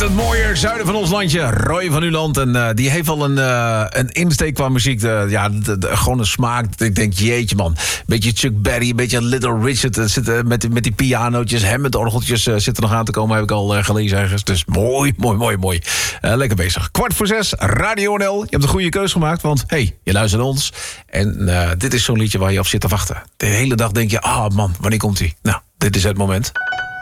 het mooie zuiden van ons landje. Roy van Uland. En die heeft al een insteek qua muziek. Gewoon een smaak. Ik denk, jeetje man. Beetje Chuck Berry, beetje Little Richard. Met die pianootjes, Hammond-orgeltjes zitten nog aan te komen. Heb ik al gelezen ergens. Dus mooi. Lekker bezig. 5:45, Radio NL. Je hebt een goede keus gemaakt. Want je luistert naar ons. En dit is zo'n liedje waar je op zit te wachten. De hele dag denk je, man, wanneer komt hij? Nou, dit is het moment.